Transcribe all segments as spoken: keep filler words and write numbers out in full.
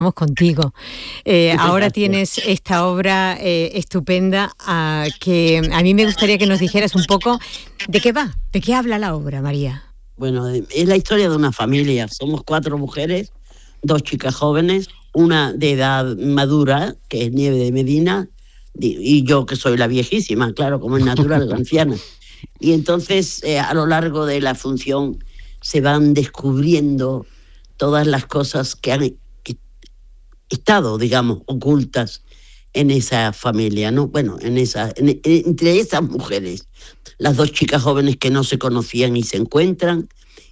Vamos contigo. Eh, ahora tienes esta obra eh, estupenda uh, que a mí me gustaría que nos dijeras un poco de qué va, de qué habla la obra, María. Bueno, es la historia de una familia. Somos cuatro mujeres, dos chicas jóvenes, una de edad madura, que es Nieve de Medina, y yo que soy la viejísima, claro, como es natural, la anciana. Y entonces, eh, a lo largo de la función, se van descubriendo todas las cosas que han estado, digamos, ocultas en esa familia, ¿no? Bueno, en esa, en, en, entre esas mujeres, las dos chicas jóvenes que no se conocían y se encuentran,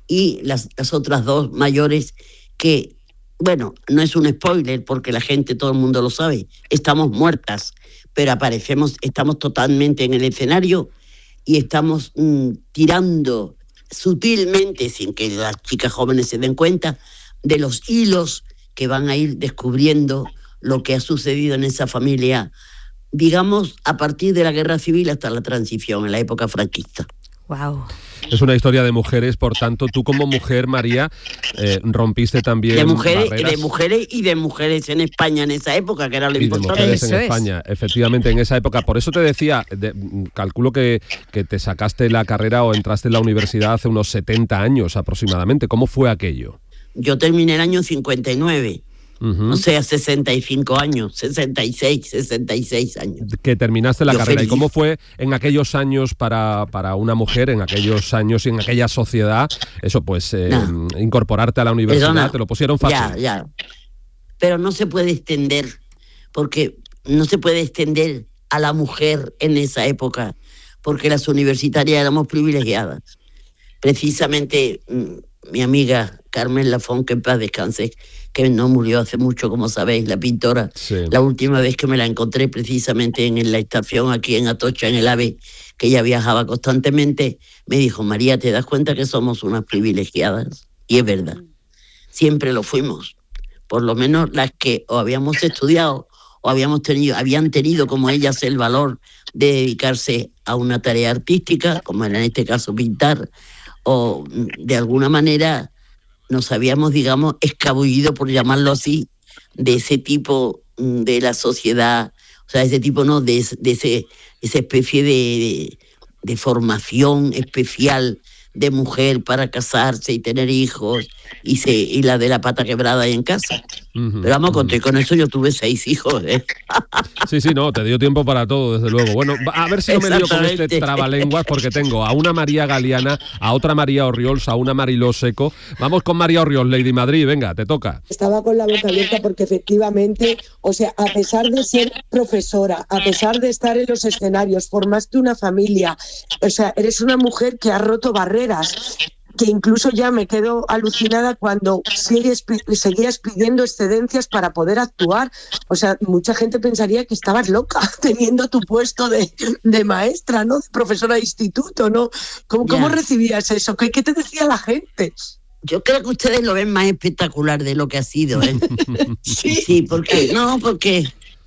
y las, las otras dos mayores que, bueno, no es un spoiler porque la gente, todo el mundo lo sabe, estamos muertas, pero aparecemos, estamos totalmente en el escenario y estamos mm, tirando sutilmente, sin que las chicas jóvenes se den cuenta, de los hilos que van a ir descubriendo lo que ha sucedido en esa familia, digamos, a partir de la Guerra Civil hasta la transición, en la época franquista. Wow. Es una historia de mujeres, por tanto, tú como mujer, María, eh, rompiste también de mujeres, barreras. De mujeres y de mujeres en España en esa época, que era lo y importante. de mujeres Eso en es. España, efectivamente, en esa época. Por eso te decía, de, calculo que, que te sacaste la carrera o entraste en la universidad hace unos setenta años aproximadamente. ¿Cómo fue aquello? Yo terminé el año cincuenta y nueve. Uh-huh. O sea, sesenta y cinco años, sesenta y seis, sesenta y seis años. Que terminaste la Yo carrera. feliz. ¿Y cómo fue en aquellos años para, para una mujer, en aquellos años y en aquella sociedad, eso pues, eh, no. incorporarte a la universidad? Perdona, ¿Te lo pusieron fácil? Ya, ya. Pero no se puede extender, porque no se puede extender a la mujer en esa época, porque las universitarias éramos privilegiadas. Precisamente mi amiga Carmen Lafón, que en paz descanse, que no murió hace mucho, como sabéis, la pintora. Sí. La última vez que me la encontré precisamente en la estación aquí en Atocha, en el AVE, que ella viajaba constantemente, me dijo: María, ¿te das cuenta que somos unas privilegiadas? Y es verdad, siempre lo fuimos. Por lo menos las que o habíamos estudiado o habíamos tenido, habían tenido como ellas el valor de dedicarse a una tarea artística, como era en este caso pintar, o de alguna manera nos habíamos, digamos, escabullido, por llamarlo así, de ese tipo de la sociedad, o sea, ese tipo, no, de, de ese, esa especie de, de, de formación especial de mujer para casarse y tener hijos, y, se, y la de la pata quebrada ahí en casa. Uh-huh, Pero vamos, uh-huh. conté con eso, yo tuve seis hijos, ¿eh? Sí, sí, no, te dio tiempo para todo, desde luego. Bueno, a ver si no me lío con este trabalenguas, porque tengo a una María Galeana, a otra María Orriols, a una Mariló Seco. Vamos con María Orriols, Lady Madrid, venga, te toca. Estaba con la boca abierta porque efectivamente, o sea, a pesar de ser profesora, a pesar de estar en los escenarios, formaste una familia, o sea, eres una mujer que ha roto barreras, que incluso ya me quedo alucinada cuando sigues, seguías pidiendo excedencias para poder actuar. O sea, mucha gente pensaría que estabas loca teniendo tu puesto de, de maestra, ¿no? De profesora de instituto, ¿no? ¿Cómo, ¿cómo recibías eso? ¿Qué, ¿Qué te decía la gente? Yo creo que ustedes lo ven más espectacular de lo que ha sido, ¿eh? Sí, sí, porque, no, porque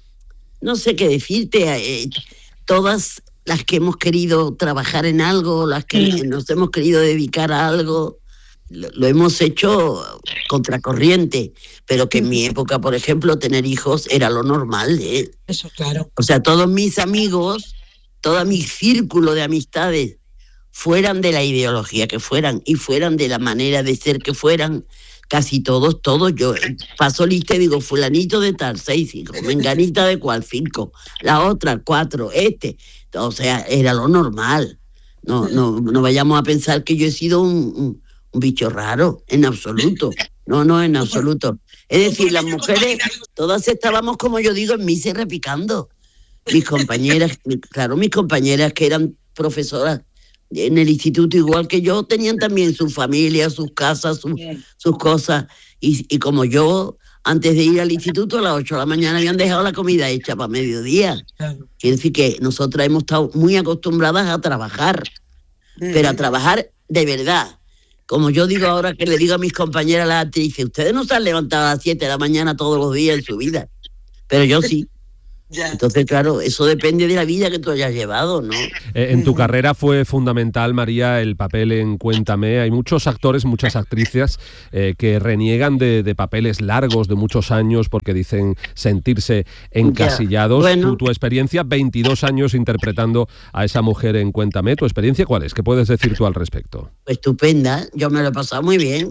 no sé qué decirte, eh, todas las que hemos querido trabajar en algo, las que sí. nos hemos querido dedicar a algo, lo, lo hemos hecho contracorriente, pero que en mi época, por ejemplo, tener hijos era lo normal, ¿eh? Eso, claro. O sea, todos mis amigos, todo mi círculo de amistades, fueran de la ideología que fueran y fueran de la manera de ser que fueran, casi todos, todos, yo paso lista y digo, fulanito de tal, seis hijos, menganita de cual, cinco, la otra, cuatro, este... O sea, era lo normal. No, no, no vayamos a pensar que yo he sido un, un, un bicho raro, en absoluto. No, no, en absoluto. Es decir, las mujeres, todas estábamos, como yo digo, en misa repicando. Mis compañeras, claro, mis compañeras que eran profesoras en el instituto igual que yo, tenían también su familia, sus casas, sus, sus cosas. Y, y como yo... Antes de ir al instituto, a las ocho de la mañana habían dejado la comida hecha para mediodía. Claro. Quiere decir que nosotras hemos estado muy acostumbradas a trabajar, uh-huh. pero a trabajar de verdad. Como yo digo ahora, que le digo a mis compañeras, las actrices, ustedes no se han levantado a las siete de la mañana todos los días en su vida, pero yo sí. Entonces, claro, eso depende de la vida que tú hayas llevado, ¿no? Eh, en tu carrera fue fundamental, María, el papel en Cuéntame. Hay muchos actores, muchas actrices eh, que reniegan de, de papeles largos, de muchos años, porque dicen sentirse encasillados. Bueno. Tu, tu experiencia, veintidós años interpretando a esa mujer en Cuéntame. ¿Tu experiencia cuál es? ¿Qué puedes decir tú al respecto? Estupenda, yo me lo he pasado muy bien.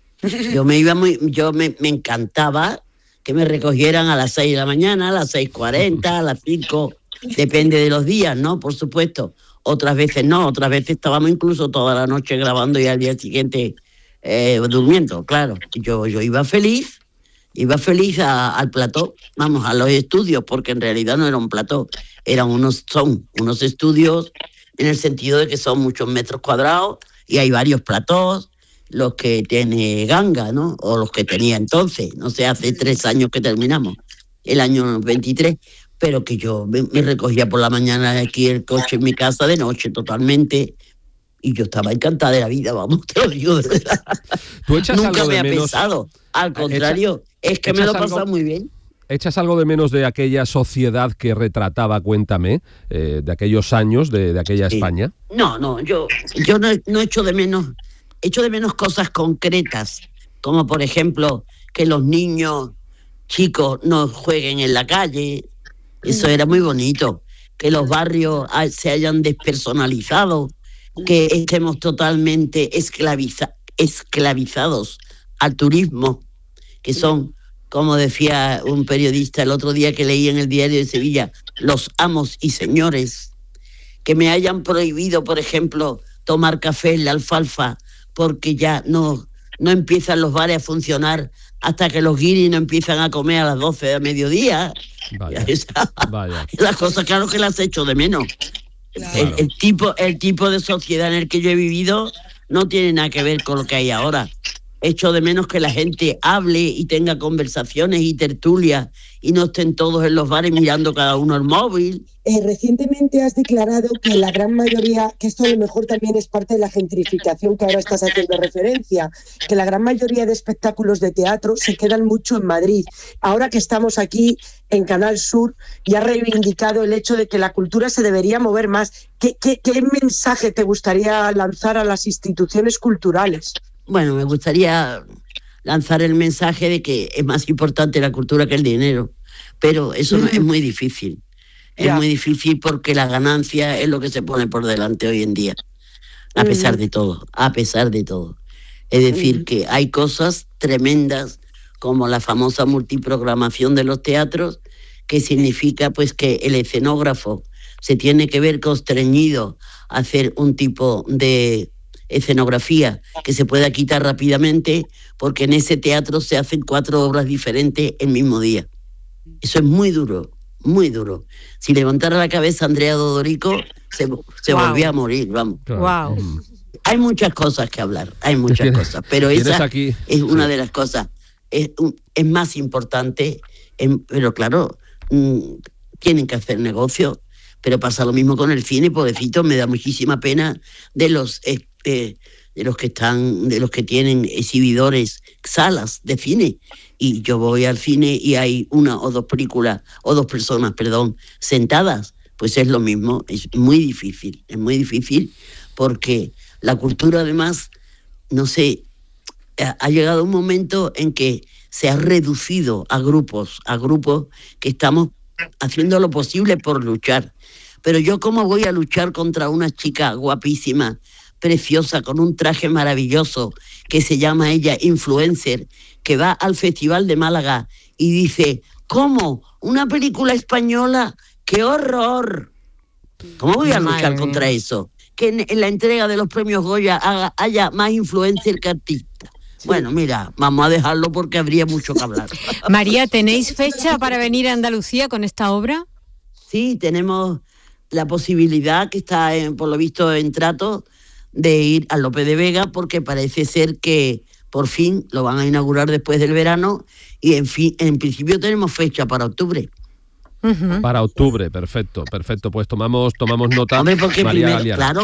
Yo me iba muy, yo me, me encantaba que me recogieran a las seis de la mañana, a las seis cuarenta, a las cinco, depende de los días, ¿no? Por supuesto. Otras veces no, otras veces estábamos incluso toda la noche grabando y al día siguiente eh, durmiendo, claro. Yo, yo iba feliz, iba feliz a, al plató, vamos, a los estudios, porque en realidad no era un plató, eran unos, son unos estudios en el sentido de que son muchos metros cuadrados y hay varios platós, los que tiene Ganga, ¿no? O los que tenía entonces, no sé, hace tres años que terminamos, el año veintitrés, pero que yo me, me recogía por la mañana aquí el coche en mi casa, de noche totalmente, y yo estaba encantada de la vida, vamos, te lo digo de verdad. ¿Tú echas Nunca algo me de ha menos? pesado, al contrario, Echa, es que me lo he algo, pasado muy bien. ¿Echas algo de menos de aquella sociedad que retrataba Cuéntame, eh, de aquellos años, de, de aquella sí. España? No, no, yo, yo no, no echo de menos... Echo de menos cosas concretas, como por ejemplo que los niños chicos no jueguen en la calle, eso era muy bonito, que los barrios se hayan despersonalizado, que estemos totalmente esclaviza- esclavizados al turismo, que son, como decía un periodista el otro día que leí en el Diario de Sevilla, los amos y señores, que me hayan prohibido, por ejemplo, tomar café en la Alfalfa, porque ya no, no empiezan los bares a funcionar hasta que los guiris no empiezan a comer a las doce de mediodía. Vaya, Esa, vaya. Las cosas, claro que las echo de menos. Claro. El, el, tipo, el tipo de sociedad en el que yo he vivido no tiene nada que ver con lo que hay ahora. Echo de menos que la gente hable y tenga conversaciones y tertulias y no estén todos en los bares mirando cada uno el móvil. Eh, recientemente has declarado que la gran mayoría, que esto a lo mejor también es parte de la gentrificación que ahora estás haciendo referencia, que la gran mayoría de espectáculos de teatro se quedan mucho en Madrid. Ahora que estamos aquí en Canal Sur, ya has reivindicado el hecho de que la cultura se debería mover más. ¿Qué, qué, qué mensaje te gustaría lanzar a las instituciones culturales? Bueno, me gustaría lanzar el mensaje de que es más importante la cultura que el dinero, pero eso no, es muy difícil. Es ya. muy difícil porque la ganancia es lo que se pone por delante hoy en día, a pesar de todo, a pesar de todo. Es decir, que hay cosas tremendas como la famosa multiprogramación de los teatros, que significa pues que el escenógrafo se tiene que ver constreñido a hacer un tipo de escenografía que se pueda quitar rápidamente, porque en ese teatro se hacen cuatro obras diferentes el mismo día. Eso es muy duro, muy duro. Si levantara la cabeza Andrea Dodorico, se, se wow. volvía a morir, vamos. Wow. Hay muchas cosas que hablar, hay muchas ¿Tienes, cosas, pero esa aquí? es una sí. de las cosas. Es, un, es más importante, en, pero claro, mmm, tienen que hacer negocio, pero pasa lo mismo con el cine, pobrecito, me da muchísima pena de los... Eh, De, de los que están, de los que tienen exhibidores, salas de cine, y yo voy al cine y hay una o dos películas, o dos personas, perdón, sentadas, pues es lo mismo, es muy difícil, es muy difícil, porque la cultura además, no sé, ha, ha llegado un momento en que se ha reducido a grupos, a grupos que estamos haciendo lo posible por luchar, pero yo cómo voy a luchar contra una chica guapísima, preciosa, con un traje maravilloso, que se llama ella influencer, que va al Festival de Málaga y dice, ¿cómo? ¿Una película española? ¡Qué horror! ¿Cómo voy a luchar contra eso? Que en, en la entrega de los premios Goya haga, haya más influencer que artista. Sí. Bueno, mira, vamos a dejarlo porque habría mucho que hablar. María, ¿tenéis fecha para venir a Andalucía con esta obra? Sí, tenemos la posibilidad, que está en, por lo visto en trato, de ir a Lope de Vega, porque parece ser que por fin lo van a inaugurar después del verano y en fin, en principio tenemos fecha para octubre. Uh-huh. Para octubre, perfecto, perfecto, pues tomamos tomamos nota. Hombre, porque María primero, Galiana. Claro,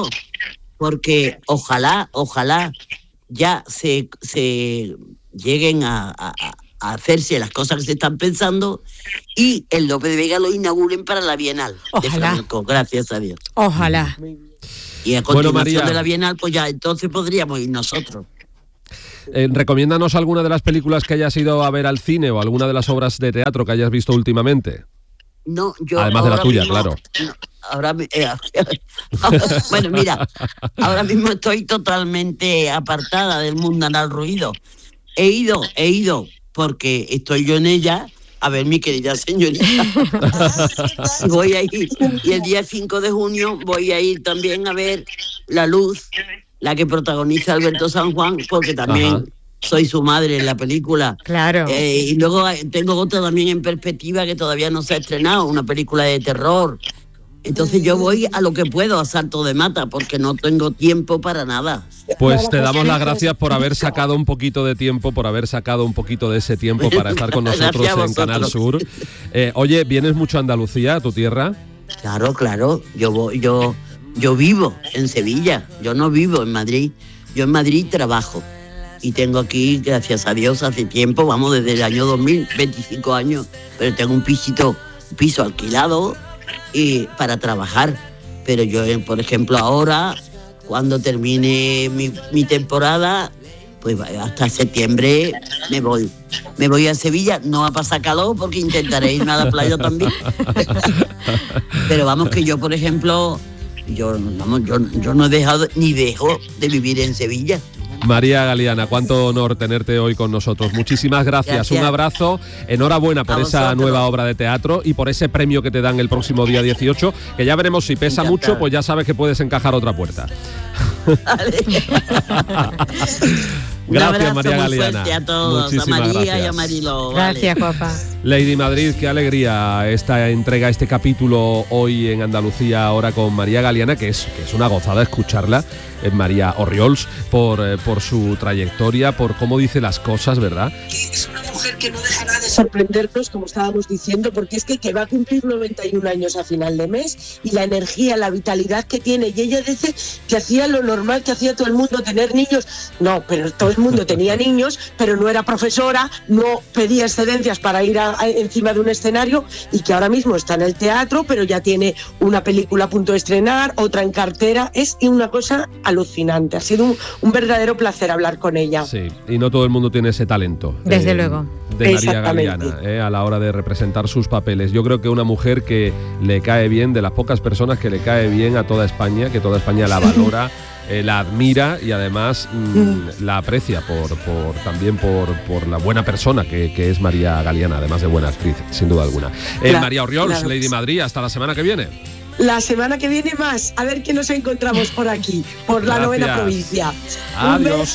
porque ojalá, ojalá ya se, se lleguen a, a, a hacerse las cosas que se están pensando y el Lope de Vega lo inauguren para la Bienal de flamenco, gracias a Dios. Ojalá. Y a continuación bueno, María, de la Bienal, pues ya entonces podríamos ir nosotros. Eh, recomiéndanos alguna de las películas que hayas ido a ver al cine o alguna de las obras de teatro que hayas visto últimamente. No, yo Además de la tuya, mismo, claro. No, ahora, eh, bueno, mira, ahora mismo estoy totalmente apartada del mundanal ruido. He ido, he ido, porque estoy yo en ella, a ver mi querida señorita. Voy a ir, y el día cinco de junio voy a ir también a ver La Luz, la que protagoniza Alberto San Juan, porque también... Ajá. Soy su madre en la película. Claro. Eh, y luego tengo otra también en perspectiva que todavía no se ha estrenado, una película de terror. Entonces yo voy a lo que puedo, a salto de mata, porque no tengo tiempo para nada. Pues te damos las gracias por haber sacado un poquito de tiempo, por haber sacado un poquito de ese tiempo para estar con nosotros en Canal Sur. Eh, oye, ¿vienes mucho a Andalucía, a tu tierra? Claro, claro. Yo voy, yo, yo vivo en Sevilla. Yo no vivo en Madrid. Yo en Madrid trabajo. Y tengo aquí, gracias a Dios, hace tiempo, vamos, desde el año dos mil, veinticinco años, pero tengo un pisito, un piso alquilado y para trabajar. Pero yo, por ejemplo, ahora, cuando termine mi, mi temporada, pues hasta septiembre me voy. Me voy a Sevilla, no a pasar calor porque intentaré irme a la playa también. Pero vamos, que yo, por ejemplo, yo, vamos, yo, yo no he dejado ni dejo de vivir en Sevilla. María Galiana, cuánto honor tenerte hoy con nosotros. Muchísimas gracias. gracias. Un abrazo. Enhorabuena por esa nueva obra de teatro y por ese premio que te dan el próximo día dieciocho, que ya veremos si pesa Encantado. mucho, pues ya sabes que puedes encajar otra puerta. Vale. Gracias, María Galiana. A todos, Muchísimas a María gracias. y a Mariló. Gracias, vale. Papá. Lady Madrid, qué alegría esta entrega, este capítulo hoy en Andalucía, ahora con María Galiana, que es, que es una gozada escucharla. Es María Orriols, por, eh, por su trayectoria, por cómo dice las cosas, ¿verdad? Es una mujer que no dejará de sorprendernos, como estábamos diciendo, porque es que, que va a cumplir noventa y un años a final de mes, y la energía, la vitalidad que tiene, y ella dice que hacía lo normal que hacía todo el mundo, tener niños. No, pero todo el mundo tenía niños, pero no era profesora, no pedía excedencias para ir a, a, encima de un escenario, y que ahora mismo está en el teatro, pero ya tiene una película a punto de estrenar, otra en cartera. Es una cosa alucinante. Ha sido un, un verdadero placer hablar con ella. Sí, y no todo el mundo tiene ese talento. Desde eh, luego. De María Galiana, eh, a la hora de representar sus papeles. Yo creo que una mujer que le cae bien, de las pocas personas que le cae bien a toda España, que toda España la valora, eh, la admira y además mmm, mm. la aprecia por, por también por, por la buena persona que, que es María Galiana, además de buena actriz, sin duda alguna. Eh, claro, María Orriols, claro. Lady Madrid, hasta la semana que viene. La semana que viene más, a ver qué nos encontramos por aquí, por la Gracias. novena provincia. Adiós.